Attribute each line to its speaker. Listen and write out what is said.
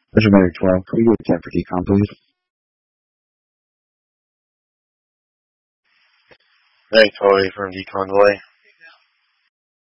Speaker 1: Measure Medic 12, can we go 10 for decom, please?
Speaker 2: Medic 12, from decon delay.